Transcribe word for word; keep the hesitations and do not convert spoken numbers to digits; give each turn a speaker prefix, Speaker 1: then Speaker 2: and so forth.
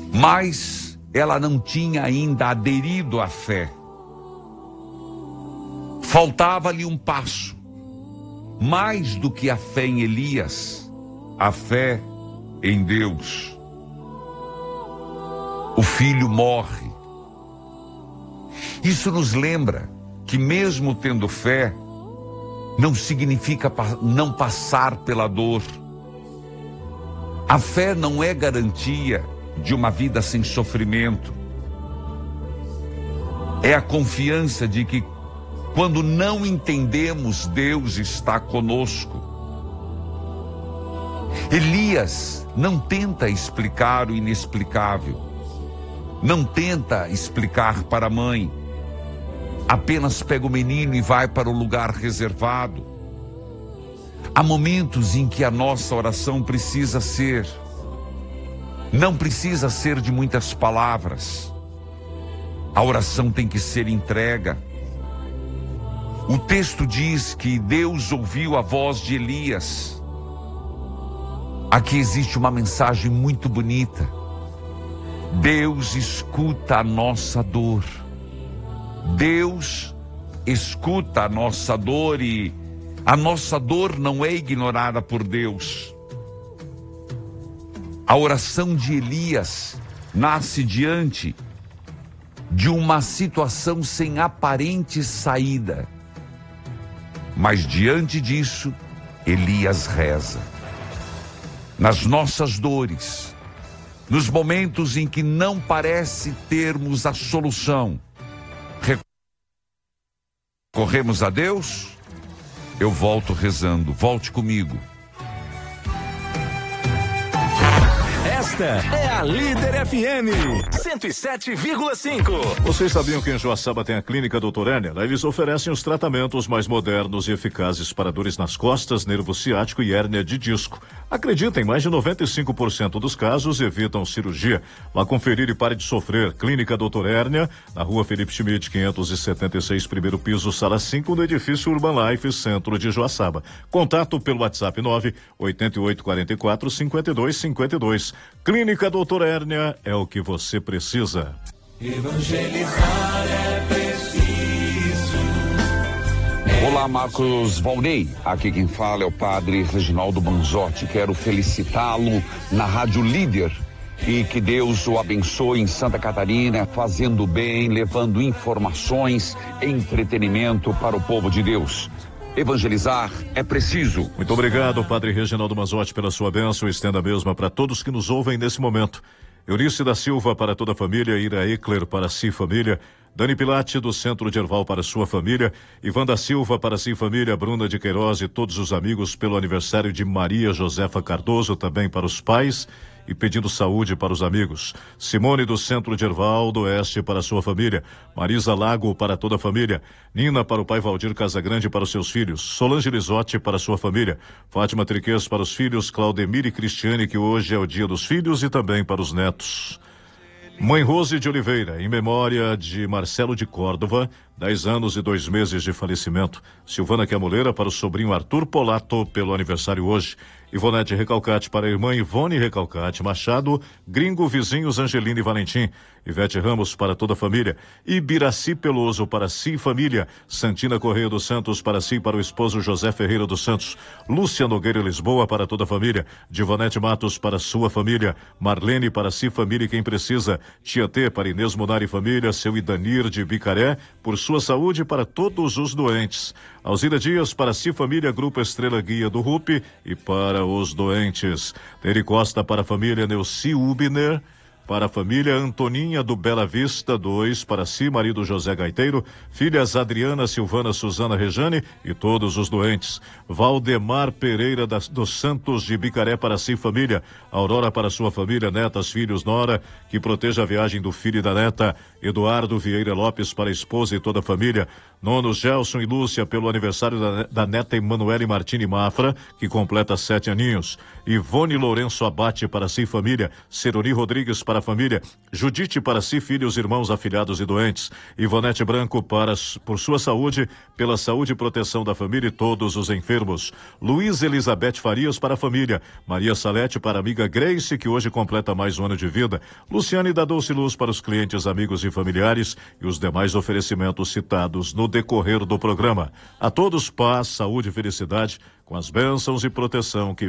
Speaker 1: mas ela não tinha ainda aderido à fé. Faltava-lhe um passo. Mais do que a fé em Elias, a fé em Deus. O filho morre. Isso nos lembra que mesmo tendo fé, não significa não passar pela dor. A fé não é garantia de uma vida sem sofrimento. É a confiança de que quando não entendemos, Deus está conosco. Elias não tenta explicar o inexplicável. Não tenta explicar para a mãe. Apenas pega o menino e vai para o lugar reservado. Há momentos em que a nossa oração precisa ser, não precisa ser de muitas palavras. A oração tem que ser entrega. O texto diz que Deus ouviu a voz de Elias. Aqui existe uma mensagem muito bonita. Deus escuta a nossa dor. Deus escuta a nossa dor e a nossa dor não é ignorada por Deus. A oração de Elias nasce diante de uma situação sem aparente saída. Mas diante disso, Elias reza. Nas nossas dores, nos momentos em que não parece termos a solução, recorremos a Deus, eu volto rezando. Volte comigo.
Speaker 2: Esta é a Líder F M cento e sete vírgula cinco.
Speaker 3: Vocês sabiam que em Joaçaba tem a Clínica doutor Ernia? Lá eles oferecem os tratamentos mais modernos e eficazes para dores nas costas, nervo ciático e hérnia de disco. Acreditem, mais de noventa e cinco por cento dos casos evitam cirurgia. Vá conferir e pare de sofrer. Clínica doutor Ernia, na rua Felipe Schmidt, quinhentos e setenta e seis, primeiro piso, sala cinco, no edifício Urban Life, centro de Joaçaba. Contato pelo WhatsApp nove oito oito quatro quatro cinco dois cinco dois. Clínica doutor Ernia é o que você precisa.
Speaker 4: Evangelizar é preciso.
Speaker 1: Olá, Marcos Valnei. Aqui quem fala é o padre Reginaldo Manzotti. Quero felicitá-lo na Rádio Líder e que Deus o abençoe em Santa Catarina, fazendo bem, levando informações, entretenimento para o povo de Deus. Evangelizar é preciso.
Speaker 3: Muito obrigado, padre Reginaldo Manzotti, pela sua bênção. Estenda a mesma para todos que nos ouvem nesse momento. Eunice da Silva para toda a família, Ira Eckler para si família, Dani Pilate do Centro de Erval para sua família, Ivan da Silva para si família, Bruna de Queiroz e todos os amigos pelo aniversário de Maria Josefa Cardoso, também para os pais e pedindo saúde para os amigos. Simone do Centro de Erval do Oeste para sua família, Marisa Lago para toda a família, Nina para o pai Valdir Casagrande para os seus filhos, Solange Lisotti para sua família, Fátima Triquez para os filhos, Claudemir e Cristiane, que hoje é o dia dos filhos, e também para os netos. Mãe Rose de Oliveira, em memória de Marcelo de Córdova, dez anos e dois meses de falecimento. Silvana Camuleira para o sobrinho Arthur Polato, pelo aniversário hoje. Ivonete Recalcate para a irmã Ivone Recalcate Machado, Gringo, vizinhos Angelina e Valentim. Ivete Ramos para toda a família. Ibiraci Peloso para si e família. Santina Correia dos Santos para si e para o esposo José Ferreira dos Santos. Lúcia Nogueira Lisboa para toda a família. Divanete Matos para sua família. Marlene para si família e quem precisa. Tia T para Inês Munari e família. Seu Idanir de Bicaré por sua saúde para todos os doentes. Alzira Dias para si família, Grupo Estrela Guia do R U P e para os doentes. Neri Costa para a família Neuci Ubner. Para a família Antoninha do Bela Vista, dois para si, marido José Gaiteiro, filhas Adriana, Silvana, Suzana, Rejane e todos os doentes. Valdemar Pereira das, dos Santos de Bicaré para si, família. Aurora para sua família, netas, filhos, nora, que proteja a viagem do filho e da neta. Eduardo Vieira Lopes para a esposa e toda a família. Nonos Gelson e Lúcia pelo aniversário da, da neta Emanuele Martini Mafra, que completa sete aninhos. Ivone Lourenço Abate para si família. Ceroni Rodrigues para a família. Judite para si, filhos, irmãos, afilhados e doentes. Ivonete Branco para, por sua saúde, pela saúde e proteção da família e todos os enfermos. Luiz Elizabeth Farias para a família. Maria Salete para a amiga Grace, que hoje completa mais um ano de vida. Luciane da Doce Luz para os clientes, amigos e familiares e os demais oferecimentos citados no decorrer do programa. A todos paz, saúde e felicidade com as bênçãos e proteção que